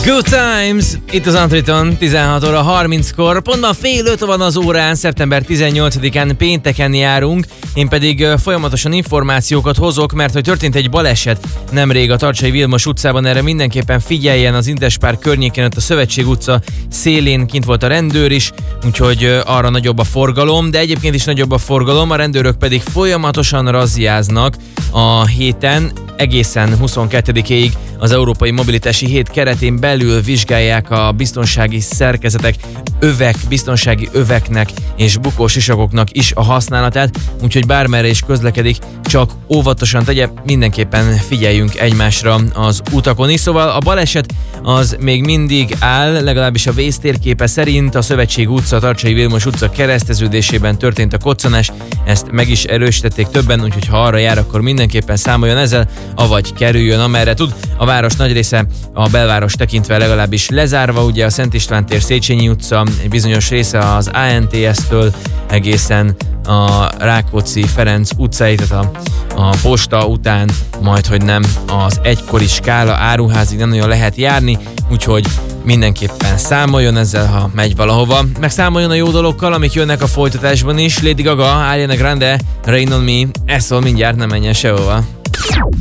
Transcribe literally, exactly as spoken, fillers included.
Good Times, itt az Antriton, tizenhat óra harminckor, pontban fél öt van az órán, szeptember tizennyolcadikán pénteken járunk, én pedig folyamatosan információkat hozok, mert hogy történt egy baleset nemrég a Tartsai Vilmos utcában, erre mindenképpen figyeljen, az Interspár környékén, ott a Szövetség utca szélén kint volt a rendőr is, úgyhogy arra nagyobb a forgalom, de egyébként is nagyobb a forgalom, a rendőrök pedig folyamatosan razziáznak a héten, egészen huszonkettedikéig az Európai Mobilitási Hét keretén belül vizsgálják a biztonsági szerkezetek, övek, biztonsági öveknek és bukós sisakoknak is a használatát, úgyhogy bármerre is közlekedik, csak óvatosan tegye, mindenképpen figyeljünk egymásra az utakon is. Szóval a baleset az még mindig áll, legalábbis a Waze térképe szerint a Szövetség utca, Tartsai Vilmos utca kereszteződésében történt a koccanás, ezt meg is erősítették többen, úgyhogy ha arra jár, akkor mindenképpen számoljon ezzel, avagy kerüljön amerre tud. A város nagy része, a belváros tekintve legalábbis lezárva, ugye a Szent István tér, Széchenyi utca, egy bizonyos része az á en té es-től egészen a Rákóczi Ferenc utcáig, tehát a, a posta után, majd hogy nem az egykori Skála áruházig nem nagyon lehet járni, úgyhogy mindenképpen számoljon ezzel, ha megy valahova. Meg számoljon a jó dolgokkal, amik jönnek a folytatásban is. Lady Gaga, Ariana Grande, Rain on Me, ez szól mindjárt, nem menjen sehova.